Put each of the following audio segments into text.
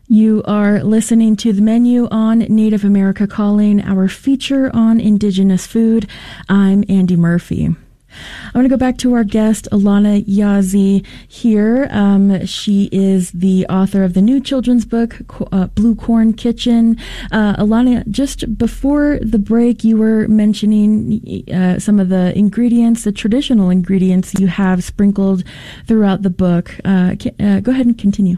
You are listening to The Menu on Native America Calling, our feature on Indigenous food. I'm Andy Murphy. I want to go back to our guest, Alana Yazzie here. She is the author of the new children's book, Blue Corn Kitchen. Alana, just before the break, you were mentioning some of the ingredients, the traditional ingredients you have sprinkled throughout the book. Go ahead and continue.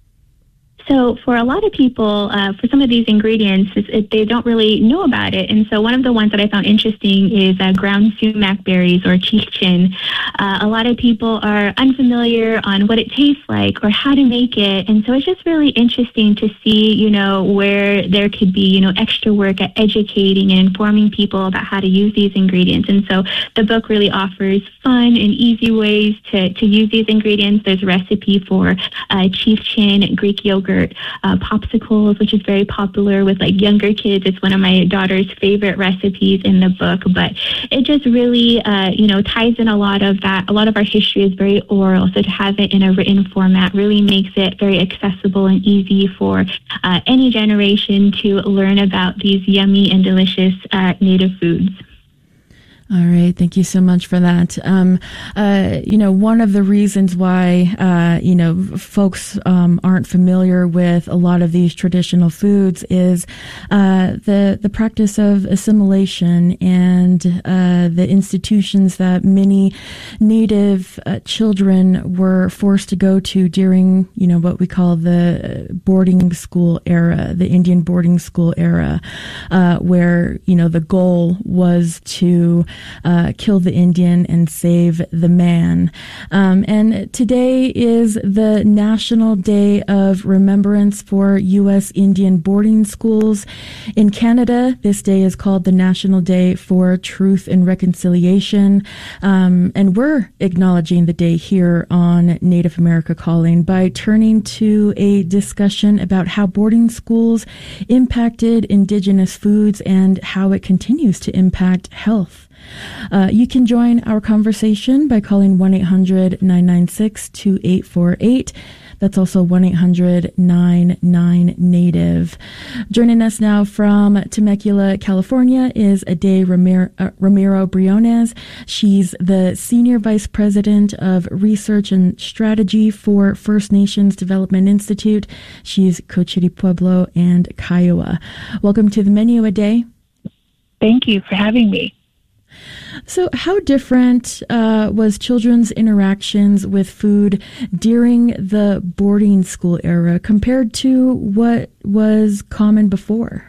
So for a lot of people, for some of these ingredients, they don't really know about it. And so one of the ones that I found interesting is ground sumac berries or chichen. A lot of people are unfamiliar on what it tastes like or how to make it. And so it's just really interesting to see, where there could be, extra work at educating and informing people about how to use these ingredients. And so the book really offers fun and easy ways to use these ingredients. There's a recipe for chichen, Greek yogurt, popsicles, which is very popular with younger kids. It's one of my daughter's favorite recipes in the book, but it just really, ties in a lot of that. A lot of our history is very oral, so to have it in a written format really makes it very accessible and easy for any generation to learn about these yummy and delicious native foods. All right. Thank you so much for that. One of the reasons why, folks aren't familiar with a lot of these traditional foods is the practice of assimilation and the institutions that many Native children were forced to go to during, what we call the boarding school era, the Indian boarding school era, where, the goal was to kill the Indian and save the man. And today is the National Day of Remembrance for U.S. Indian boarding schools. In Canada, this day is called the National Day for Truth and Reconciliation. And we're acknowledging the day here on Native America Calling by turning to a discussion about how boarding schools impacted Indigenous foods and how it continues to impact health. You can join our conversation by calling 1-800-996-2848. That's also 1-800-99-NATIVE. Joining us now from Temecula, California is Ade Ramiro Briones. She's the Senior Vice President of Research and Strategy for First Nations Development Institute. She's Cochiti Pueblo and Kiowa. Welcome to The Menu, Ade. Thank you for having me. So how different was children's interactions with food during the boarding school era compared to what was common before?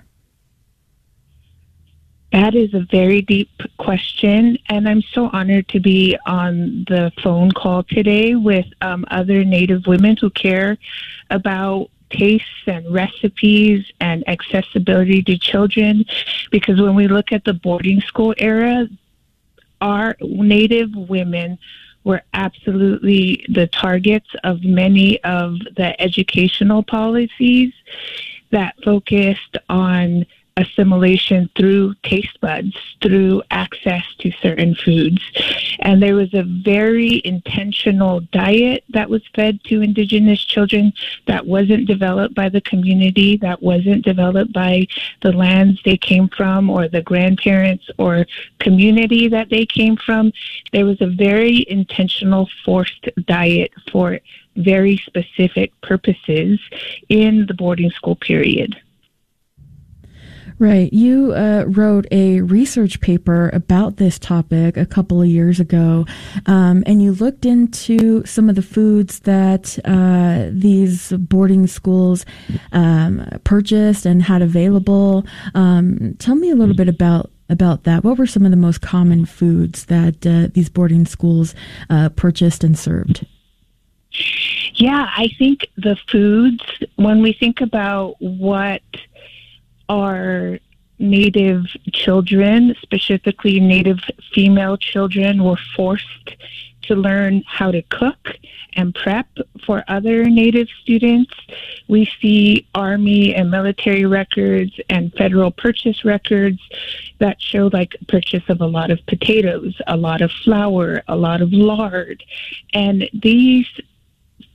That is a very deep question, and I'm so honored to be on the phone call today with other Native women who care about tastes and recipes and accessibility to children, because when we look at the boarding school era, our Native women were absolutely the targets of many of the educational policies that focused on assimilation through taste buds, through access to certain foods. And there was a very intentional diet that was fed to Indigenous children that wasn't developed by the community, that wasn't developed by the lands they came from or the grandparents or community that they came from. There was a very intentional forced diet for very specific purposes in the boarding school period. Right. You wrote a research paper about this topic a couple of years ago, and you looked into some of the foods that these boarding schools purchased and had available. Tell me a little bit about that. What were some of the most common foods that these boarding schools purchased and served? Yeah, I think the foods, when we think about what our Native children, specifically Native female children, were forced to learn how to cook and prep for other Native students. We see Army and military records and federal purchase records that show purchase of a lot of potatoes, a lot of flour, a lot of lard. And these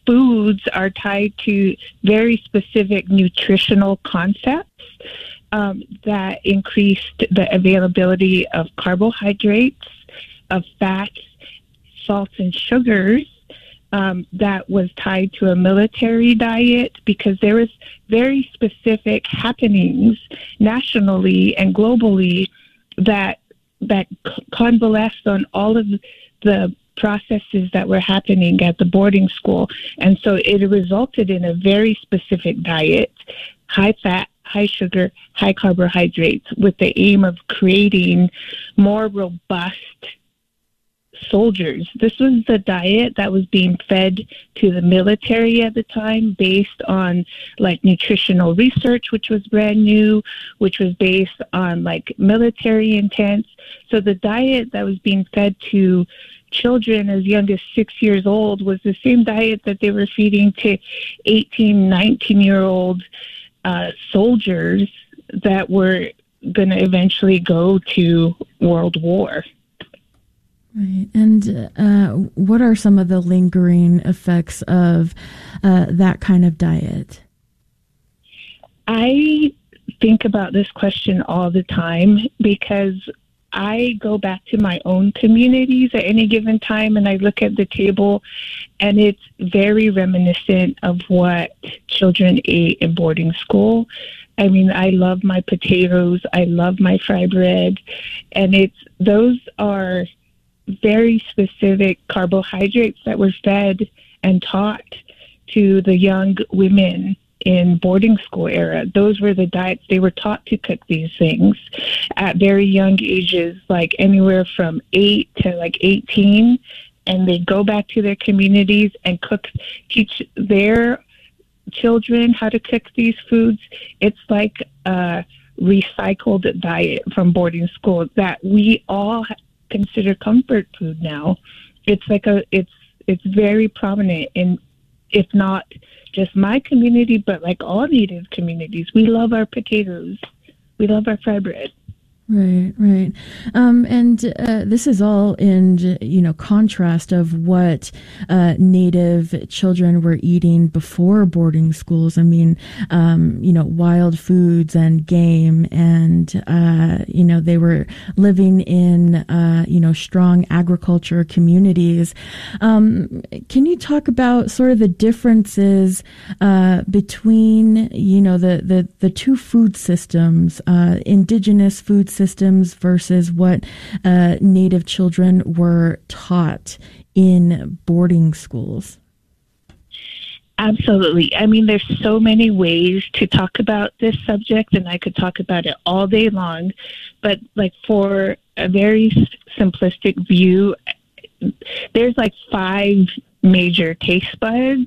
foods are tied to very specific nutritional concepts that increased the availability of carbohydrates, of fats, salts, and sugars. That was tied to a military diet, because there was very specific happenings nationally and globally that convalesced on all of the processes that were happening at the boarding school. And so it resulted in a very specific diet, high fat, high sugar, high carbohydrates, with the aim of creating more robust soldiers. This was the diet that was being fed to the military at the time, based on like nutritional research, which was brand new, which was based on like military intents. So the diet that was being fed to children as young as 6 years old was the same diet that they were feeding to 18, 19-year-old soldiers that were going to eventually go to World War. Right. And what are some of the lingering effects of that kind of diet? I think about this question all the time, because I go back to my own communities at any given time and I look at the table, and it's very reminiscent of what children ate in boarding school. I mean, I love my potatoes, I love my fry bread, and those are very specific carbohydrates that were fed and taught to the young women in boarding school era. Those were the diets. They were taught to cook these things at very young ages, like anywhere from 8 to like 18. And they go back to their communities and teach their children how to cook these foods. It's like a recycled diet from boarding school that we all consider comfort food now. It's like it's very prominent in, if not just my community, but like all Native communities. We love our potatoes. We love our fry bread. Right, right. And this is all in, contrast of what Native children were eating before boarding schools. I mean, wild foods and game, and, they were living in, strong agriculture communities. Can you talk about sort of the differences between, the two food systems, indigenous food systems versus what Native children were taught in boarding schools? Absolutely. I mean, there's so many ways to talk about this subject, and I could talk about it all day long. But like, for a very simplistic view, there's like 5 major taste buds.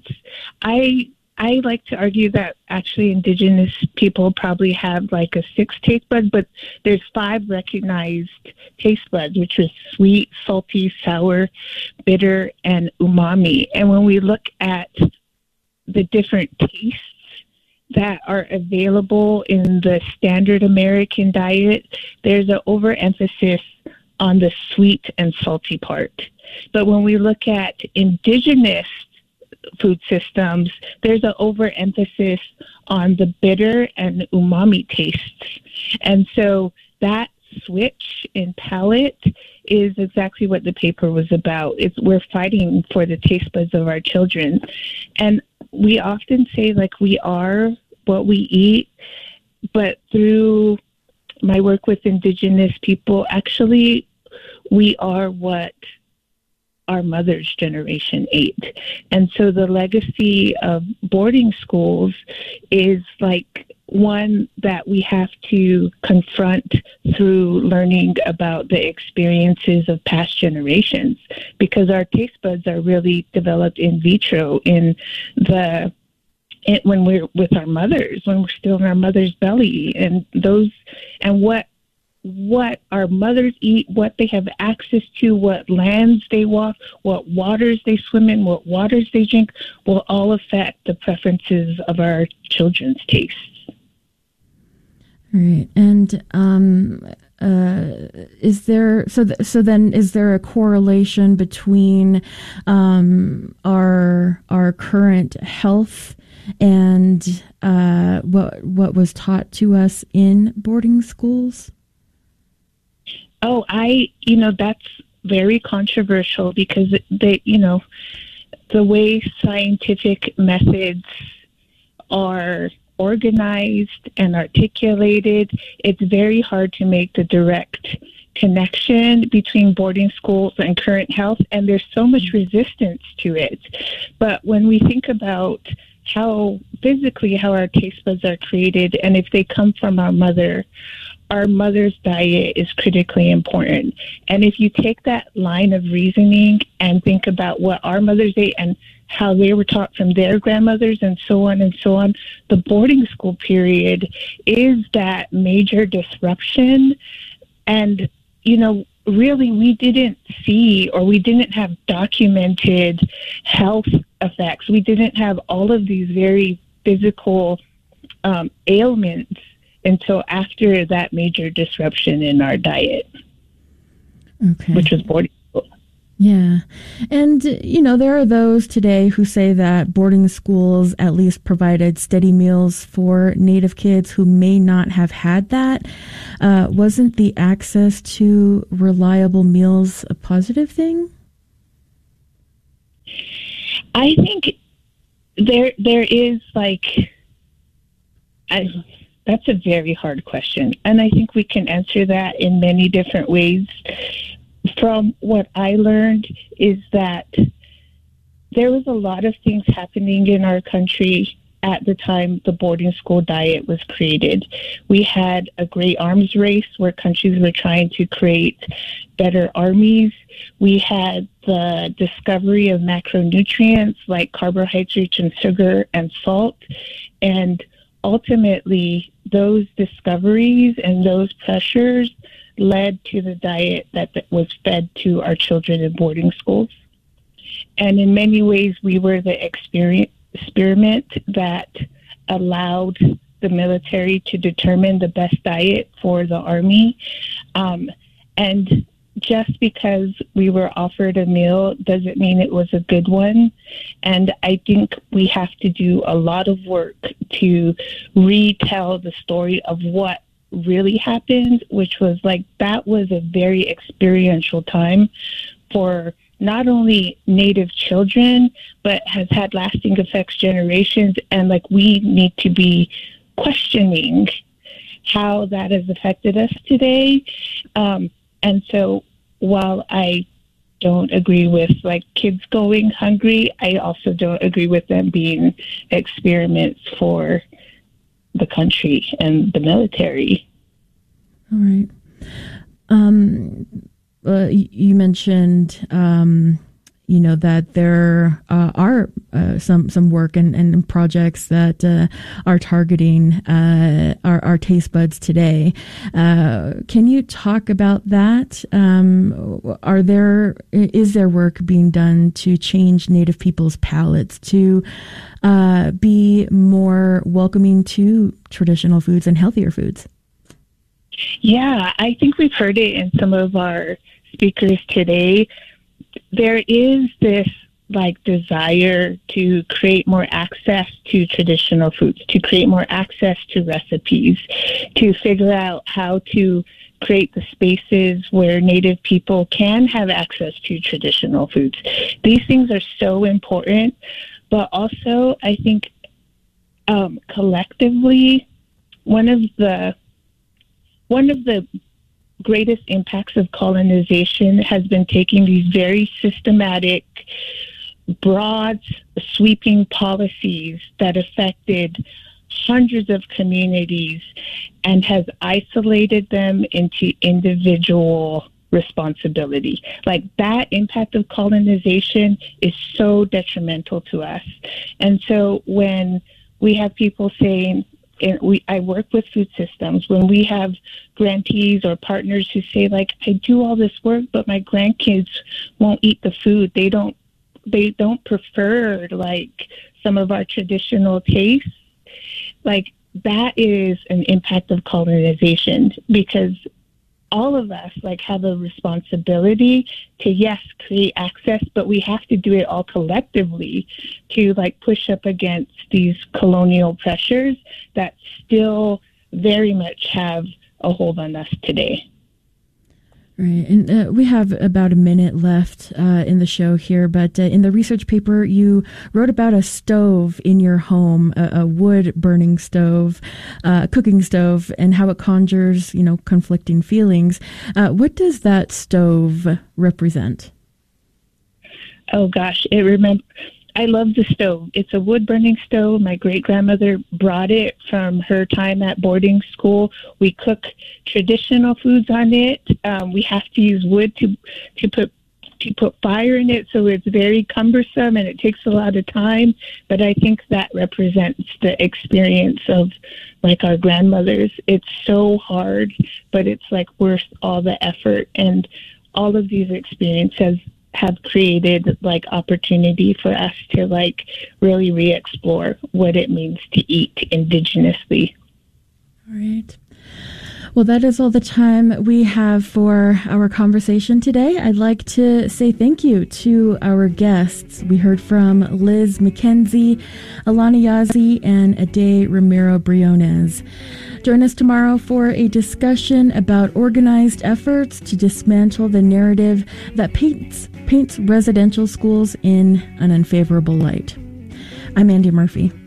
I like to argue that actually Indigenous people probably have like a 6th taste bud, but there's 5 recognized taste buds, which is sweet, salty, sour, bitter, and umami. And when we look at the different tastes that are available in the standard American diet, there's an overemphasis on the sweet and salty part. But when we look at Indigenous food systems, there's an overemphasis on the bitter and umami tastes. And so that switch in palate is exactly what the paper was about. We're fighting for the taste buds of our children. And we often say, like, we are what we eat, but through my work with Indigenous people, actually, we are what our mother's generation ate. And so the legacy of boarding schools is like one that we have to confront through learning about the experiences of past generations, because our taste buds are really developed in vitro when we're with our mothers, when we're still in our mother's belly, and what our mothers eat, what they have access to, what lands they walk, what waters they swim in, what waters they drink, will all affect the preferences of our children's tastes. Right. And so then is there a correlation between our current health and what was taught to us in boarding schools? Oh, that's very controversial because the way scientific methods are organized and articulated, it's very hard to make the direct connection between boarding schools and current health, and there's so much resistance to it. But when we think about how our taste buds are created, and if they come from our mother's diet is critically important. And if you take that line of reasoning and think about what our mothers ate and how they were taught from their grandmothers and so on, the boarding school period is that major disruption. And, really we didn't see, or we didn't have documented health effects. We didn't have all of these very physical ailments until after that major disruption in our diet, which was boarding school. Yeah. And, there are those today who say that boarding schools at least provided steady meals for Native kids who may not have had that. Wasn't the access to reliable meals a positive thing? I think there is that's a very hard question. And I think we can answer that in many different ways. From what I learned is that there was a lot of things happening in our country at the time the boarding school diet was created. We had a great arms race where countries were trying to create better armies. We had the discovery of macronutrients like carbohydrates and sugar and salt. And ultimately, those discoveries and those pressures led to the diet that was fed to our children in boarding schools. And in many ways, we were the experiment that allowed the military to determine the best diet for the Army. And just because we were offered a meal doesn't mean it was a good one. And I think we have to do a lot of work to retell the story of what really happened, which was that was a very experiential time for not only Native children, but has had lasting effects generations. And we need to be questioning how that has affected us today. And so while I don't agree with kids going hungry, I also don't agree with them being experiments for the country and the military. All right. You mentioned, that there are some work and projects that are targeting our taste buds today. Can you talk about that? Is there work being done to change Native people's palates to be more welcoming to traditional foods and healthier foods? Yeah, I think we've heard it in some of our speakers today. There is this desire to create more access to traditional foods, to create more access to recipes, to figure out how to create the spaces where Native people can have access to traditional foods. These things are so important, but also I think collectively, one of the greatest impacts of colonization has been taking these very systematic, broad, sweeping policies that affected hundreds of communities and has isolated them into individual responsibility. That impact of colonization is so detrimental to us. And so when we have people saying, I work with food systems, when we have grantees or partners who say I do all this work, but my grandkids won't eat the food. They don't prefer some of our traditional tastes. That is an impact of colonization, because all of us like have a responsibility to, yes, create access, but we have to do it all collectively to like push up against these colonial pressures that still very much have a hold on us today. Right. And we have about a minute left in the show here, but in the research paper, you wrote about a stove in your home, a wood-burning stove, cooking stove, and how it conjures, conflicting feelings. What does that stove represent? Oh, gosh. I love the stove. It's a wood-burning stove. My great-grandmother brought it from her time at boarding school. We cook traditional foods on it. We have to use wood to put fire in it, so it's very cumbersome and it takes a lot of time. But I think that represents the experience of like our grandmothers. It's so hard, but it's like worth all the effort, and all of these experiences have created like opportunity for us to like really re-explore what it means to eat indigenously. All right. Well, that is all the time we have for our conversation today. I'd like to say thank you to our guests. We heard from Liz McKenzie, Alana Yazzie, and Ade Romero Briones. Join us tomorrow for a discussion about organized efforts to dismantle the narrative that paints residential schools in an unfavorable light. I'm Andy Murphy.